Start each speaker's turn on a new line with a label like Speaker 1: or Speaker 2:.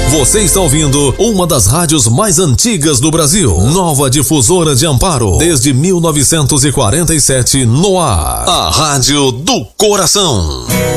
Speaker 1: Você está ouvindo uma das rádios mais antigas do Brasil. Nova Difusora de Amparo. Desde 1947 no ar. A Rádio do Coração.